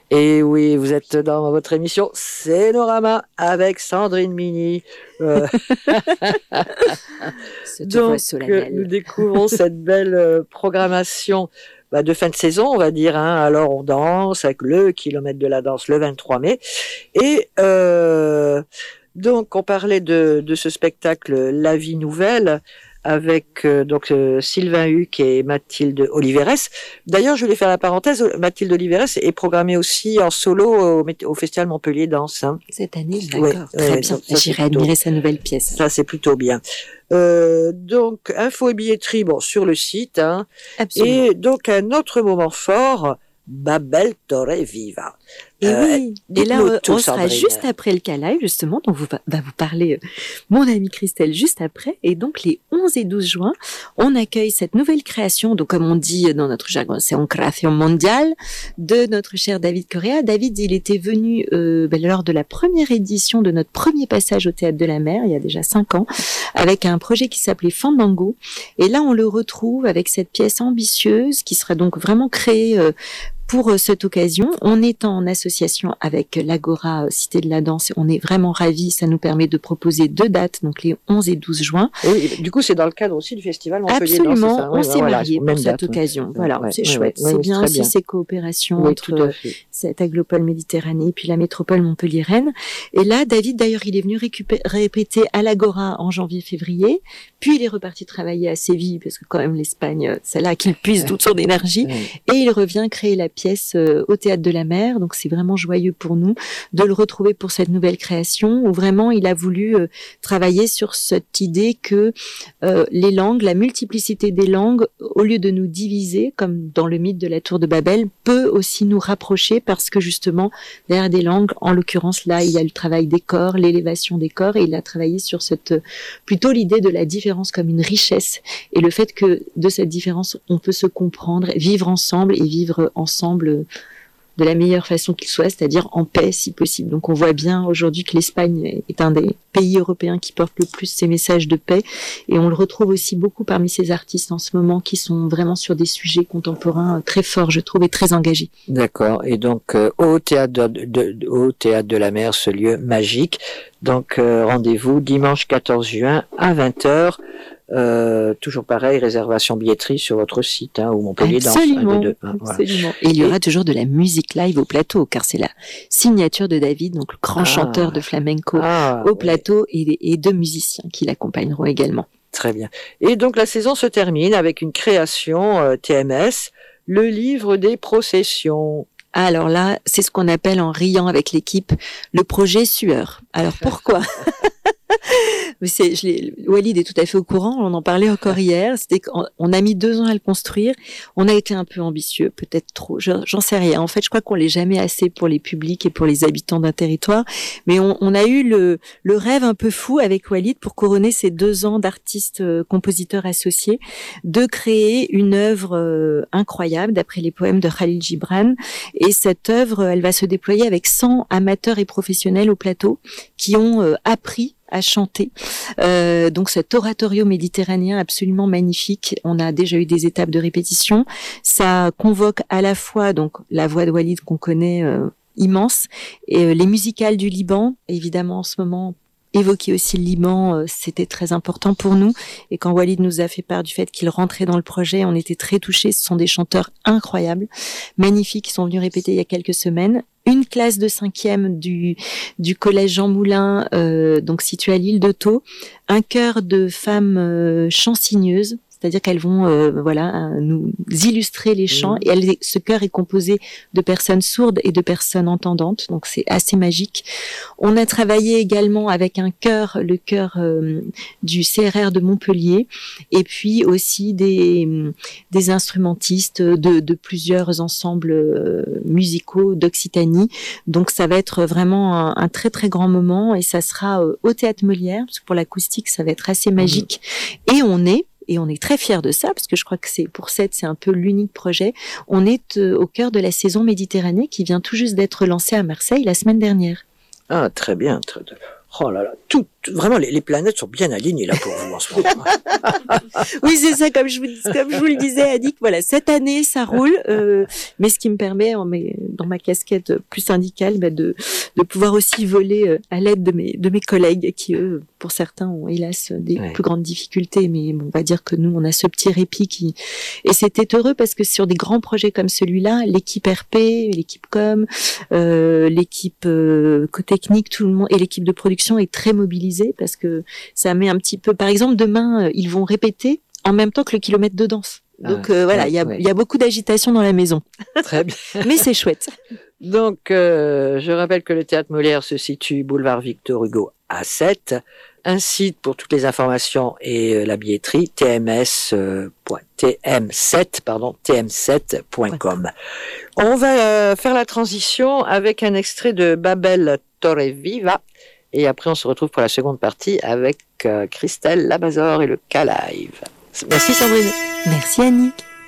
Et oui, vous êtes dans votre émission Scénorama avec Sandrine Mini. Euh, Cette voix donc, nous solennelle. découvrons cette belle programmation de fin de saison, on va dire. Hein. Alors, on danse avec le kilomètre de la danse le 23 mai. Et donc, on parlait de ce spectacle La vie nouvelle avec Sylvain Huc et Mathilde Oliveres. D'ailleurs, je voulais faire la parenthèse, Mathilde Oliveres est programmée aussi en solo au Festival Montpellier Danse. Hein. Cette année, Ouais, d'accord, très bien. ça, J'irai admirer sa nouvelle pièce. Ça, c'est plutôt bien. Donc, info et billetterie, sur le site. Hein. Absolument. Et donc, un autre moment fort, Babel Torre Viva. Et oui, et là, tout, on sera juste après le Calaï, justement, dont va vous parler mon amie Christelle juste après. Et donc, les 11 et 12 juin, on accueille cette nouvelle création, donc comme on dit dans notre jargon, c'est une création mondiale, de notre cher David Correa. David, il était venu lors de la première édition de notre premier passage au Théâtre de la Mer, il y a déjà 5 ans, avec un projet qui s'appelait Fandango. Et là, on le retrouve avec cette pièce ambitieuse qui sera donc vraiment créée pour cette occasion. On est en association avec l'Agora Cité de la Danse. On est vraiment ravis. Ça nous permet de proposer 2 dates, donc les 11 et 12 juin. Oui, du coup, c'est dans le cadre aussi du festival Montpellier Absolument, Danse, c'est ça. on s'est mariés pour cette date, occasion. Voilà, ouais, c'est chouette. C'est bien aussi ces coopérations entre cette aglopole Méditerranée et puis la métropole Montpellier-Rennes. Et là, David, d'ailleurs, il est venu répéter à l'Agora en janvier-février. Puis il est reparti travailler à Séville, parce que quand même l'Espagne, c'est là qu'il puise toute son énergie. Et il revient créer la pièce au Théâtre de la Mer. Donc c'est vraiment joyeux pour nous de le retrouver pour cette nouvelle création, où vraiment il a voulu travailler sur cette idée que les langues, la multiplicité des langues, au lieu de nous diviser, comme dans le mythe de la Tour de Babel, peut aussi nous rapprocher, parce que justement, derrière des langues, en l'occurrence là, il y a le travail des corps, l'élévation des corps, et il a travaillé sur plutôt l'idée de la différence comme une richesse, et le fait que de cette différence, on peut se comprendre, vivre ensemble et vivre ensemble de la meilleure façon qu'il soit, c'est-à-dire en paix si possible. Donc on voit bien aujourd'hui que l'Espagne est un des pays européens qui porte le plus ces messages de paix, et on le retrouve aussi beaucoup parmi ces artistes en ce moment qui sont vraiment sur des sujets contemporains très forts, je trouve, et très engagés. D'accord, et donc au Théâtre de la Mer, ce lieu magique. Donc rendez-vous dimanche 14 juin à 20h. Toujours pareil, réservation billetterie sur votre site, ou Montpellier Danse. Absolument. Voilà. Et il y aura toujours de la musique live au plateau, car c'est la signature de David, donc le grand chanteur de flamenco au plateau, et 2 musiciens qui l'accompagneront également. Très bien. Et donc la saison se termine avec une création TMS, le livre des processions. Alors là, c'est ce qu'on appelle en riant avec l'équipe le projet Sueur. Alors pourquoi ? Walid est tout à fait au courant, on en parlait encore hier, c'était qu'on a mis 2 ans à le construire, on a été un peu ambitieux, peut-être trop, j'en sais rien. En fait, je crois qu'on l'est jamais assez pour les publics et pour les habitants d'un territoire, mais on a eu le rêve un peu fou avec Walid, pour couronner ces 2 ans d'artistes compositeurs associés, de créer une œuvre incroyable d'après les poèmes de Khalil Gibran. Et cette œuvre, elle va se déployer avec 100 amateurs et professionnels au plateau qui ont appris à chanter. Donc cet oratorio méditerranéen absolument magnifique. On a déjà eu des étapes de répétition. Ça convoque à la fois donc la voix de Walid qu'on connaît immense, et les musicales du Liban, évidemment en ce moment. Évoquer aussi le Liban, c'était très important pour nous. Et quand Walid nous a fait part du fait qu'il rentrait dans le projet, on était très touchés. Ce sont des chanteurs incroyables, magnifiques, qui sont venus répéter il y a quelques semaines. Une classe de 5e du collège Jean Moulin, donc situé à l'île de Thau. Un chœur de femmes chansigneuses, c'est-à-dire qu'elles vont nous illustrer les chants, et ce chœur est composé de personnes sourdes et de personnes entendantes, donc c'est assez magique. On a travaillé également avec un chœur, le chœur du CRR de Montpellier, et puis aussi des instrumentistes de plusieurs ensembles musicaux d'Occitanie. Donc ça va être vraiment un très très grand moment, et ça sera au Théâtre Molière, parce que pour l'acoustique ça va être assez magique. Et on est très fiers de ça, parce que je crois que c'est un peu l'unique projet. On est au cœur de la saison Méditerranée qui vient tout juste d'être lancée à Marseille la semaine dernière. Ah, très bien. Oh là là, tout vraiment, les planètes sont bien alignées là pour vous en ce moment. Oui, c'est ça, comme je vous le disais, Annick, voilà, cette année, ça roule, mais ce qui me permet, dans ma casquette plus syndicale, de pouvoir aussi voler à l'aide de mes collègues qui, eux, pour certains, ont hélas des plus grandes difficultés, mais bon, on va dire que nous, on a ce petit répit et c'était heureux parce que sur des grands projets comme celui-là, l'équipe RP, l'équipe com, l'équipe co-technique, tout le monde, et l'équipe de production est très mobilisée parce que ça met un petit peu, par exemple, demain, ils vont répéter en même temps que le kilomètre de danse. Donc voilà, il y a beaucoup d'agitation dans la maison. Très bien. Mais c'est chouette. Donc, je rappelle que le Théâtre Molière se situe boulevard Victor Hugo à 7. Un site pour toutes les informations et la billetterie, tm7.com. On va faire la transition avec un extrait de Babel Torreviva. Et après, on se retrouve pour la seconde partie avec Christelle Labazor et le K-Live. Merci Sandrine. Merci Annick.